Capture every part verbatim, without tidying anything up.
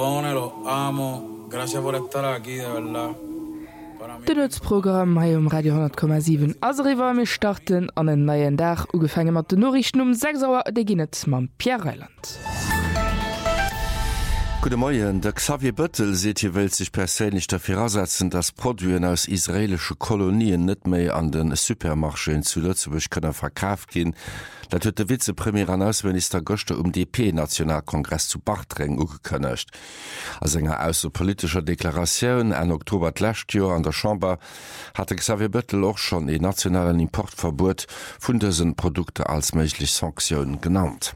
Los amo. Gracias por estar aquí, de verdad. De Nutzprogramm hai um Radio hundert Komma sieben asriwer me starten an en neien Dach ugefänge mat de Norrichten um sechs Auer de ginnet mam Pierre Reiland. Gute Morgen, der Xavier Böttel seht hier will sich persönlich dafür aussetzen, dass Produkte aus israelische Kolonien nicht mehr an den Supermarschen zu Lützeburg können verkauft gehen. Das hat der Vizepremier an Außenminister Göster um D P-Nationalkongress zu Bachtring angekündigt. Als einer außerpolitischer Deklaration im Oktober letztes Jahr an der Chambre hatte Xavier Böttel auch schon ein nationalen Importverbot von diesen Produkten als mögliche Sanktionen genannt.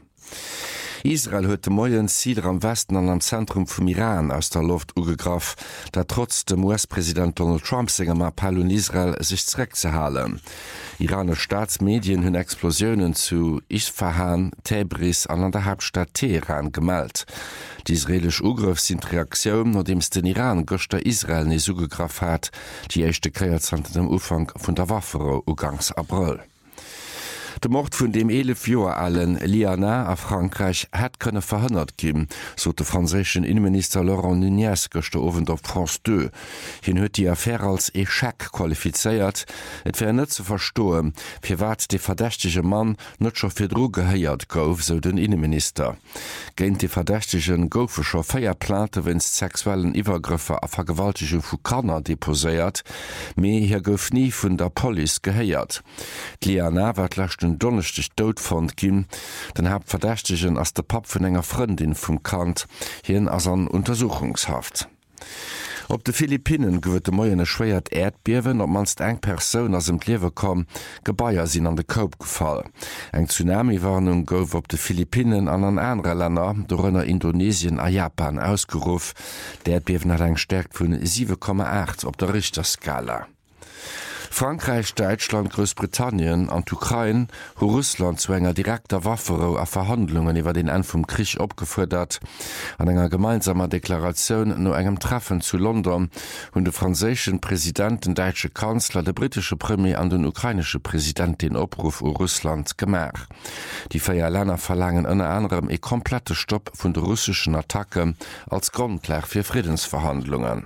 Israel huet de Moien Zider am Westen an am Zentrum vum Iran aus der Luft ugegraf, dat trotz dem U S-Präsident Donald Trump segem Appell an Israel sich zreck ze halen. Iraner Staatsmedien hunn Explosionen zu Isfahan, Tebris an an der Hauptstadt Teheran gemeldt. Die israelisch Ugriff sind Reaktionen, nachdem es den Iran goster Israel nie zugegraf hat, die echte Kreierzanten dem Ufang vun der Waffero ugangs April. De Mord vun dem elf Joer allen Liana a Frankreich het kënne verhënnert gin, so de franzéschen Innenminister Laurent Nunez gochte owen op France deux. Hin huet die Affaire als Echec qualifizéiert, et wär net ze verstoen, fir wat de verdächtige Mann net scho fir Dro gehéiert gouf, so den Innenminister. Géint de verdächtigen goufecher Féierplante wenns sexuellen Iwergriffe a Vergewaltigung vu Kanner deposéiert, méi hier gouf nie vun der Poli gehéiert. Liana wat lachten donnechtech doodfand ginn, den hab verdächtigen ass der Pap vun enger Freundin vum Kant hien ass an Untersuchungshaft. Op de Philippinen gowet de moiene schwéiert Erdbiewen, op manst eng Persoun ass em Liewe kom, Gebaier sinn an de Koop gefall. Eng Tsunami-Warnung gouf op de Philippinen an an enre Länner, dorënner Indonesien a Japan ausgeruf. D'Erdbiewen hat eng stärkt vun sieben Komma acht op der Richterskala. Frankreich, Deutschland, Großbritannien an Ukraine ho Russland zu enger direkter Waffero a Verhandlungen iwwer den End vum Krieg opgefordert. An enger gemeinsamer Deklaration no engem Treffen zu London hunn de franzéschen Präsident, den deutsche Kanzler, de britische Premier an den ukrainische Präsident den Opruf u Russland gemerk. Die vier Länder verlangen unter anderem e komplette Stopp vun de russischen Attacke als Grundlage fir Friedensverhandlungen.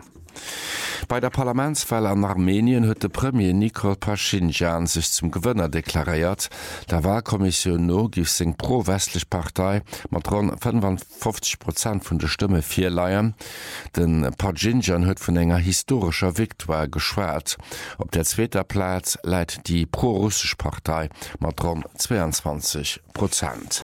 Bei der Parlamentswahl an Armenien huet de Premier Nikol Pashinyan sich zum Gewinner deklariert. Der Wahlkommission no gif seg pro-westlich Partei mat rund fünfundfünfzig Prozent vun de Stimme vier Leiien. Den Pashinyan huet vun enger historischer Viktoire geschwert. Op der zweiter Platz leiit die pro-russisch Partei mat rund zweiundzwanzig Prozent.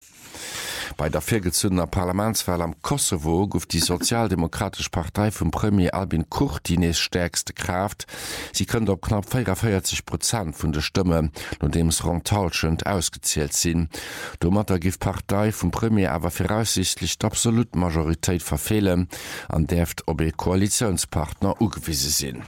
Bei der virgezündener Parlamentswahl am Kosovo gouf die Sozialdemokratische Partei vum Premier Albin Kurtines stärkste Kraft. Sie kënnt op knapp vierundvierzig Prozent vun der Stimme, no dems Rontalschend ausgezielt sinn. Domatter gif Partei vum Premier awer voraussichtlich d'absolut Majoritéit verfehlen, an derft ob e Koalitionspartner ugewiese sinn.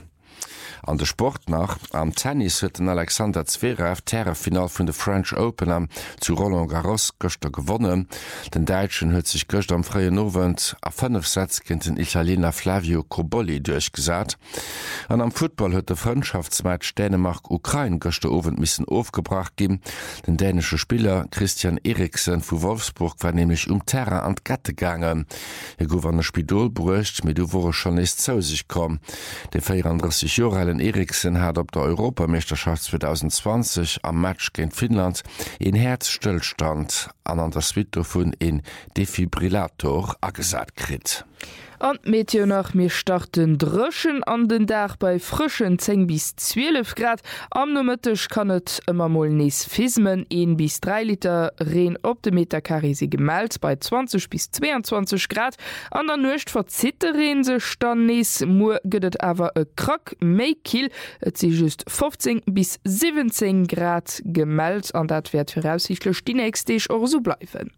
An der Sport nach am Tennis huet den Alexander Zverev Terrefinal vun de French Open am zu Roland Garros goster gewonnen. Den Deitschen huet sich gocht am freie Novent a fünf Sätz gegen den Italiener Flavio Cobolli durchgesat. An am Football huet der Freundschaftsmatch Dänemark-Ukraine goster Ovent missen aufgebracht gin. Den dänische Spieler Christian Eriksen vu Wolfsburg war nämlich um Terra an Gatte gangen. Er gouf an der Spidol bruecht, mit du wore schon is zou sich kom. De vierunddreißig Jahre Eriksen hat op der Europameisterschaft zwanzig zwanzig am Match gegen Finnland in Herzstillstand an an der Suite vun en Defibrillator agesat krit. An Meteo nach mir starten Drschen an den Dach bei frischen zehn bis zwölf Grad. Am Nomëttech kann et ëmmer moll nees Fismen ein bis drei Liter Reen op de Meter Karisi gemeldt bei zwanzig bis zweiundzwanzig Grad. An der Nucht verzitteren se stand nees Mu gëtt awer e Krack méi kiel. Et si just fünfzehn bis siebzehn Grad gemeldt an dat werd voraussichtlech die nächstech or so bleiwen.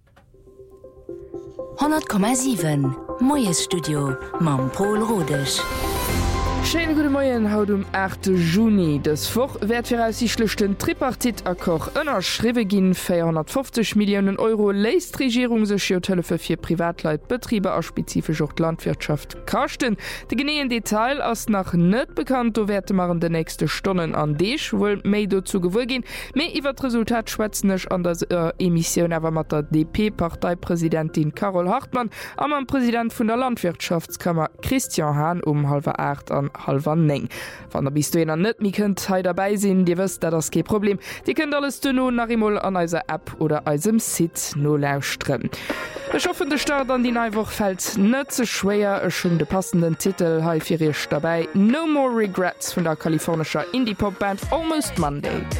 hundert Komma sieben Moyes Studio mam Paul Rodech. Schönen guten Morgen, haut um achten Juni. Das Woch wird voraussichtlich den Tripartit-Akkor unterschrieben gehen. vierhundertfünfzig Millionen Euro lässt die Regierung sich für vier Privatleute, Betriebe und spezifisch auch die Landwirtschaft kosten. Die genauen Details ist noch nicht bekannt. Da werden wir in den nächsten Stunden an dich wohl mehr dazu gewohnt gehen. Mehr über das Resultat schwätzen nicht an der äh, Emission, aber mit der D P-Parteipräsidentin Carol Hartmann und dem Präsident von der Landwirtschaftskammer Christian Hahn um halb acht an halber neng. Wann der bist du einer net mi könnt he dabei sinn, Di wisst dat das kein Problem. Di könnt alles du no nach immer an eiser App oder eisem Sit no lausren. Ich hoffe de Start an die Neiwoch fällt net so schwer schon de passenden Titel ha firisch dabei. No More Regrets von der kalifornischer Indie-Pop-Band Almost Monday.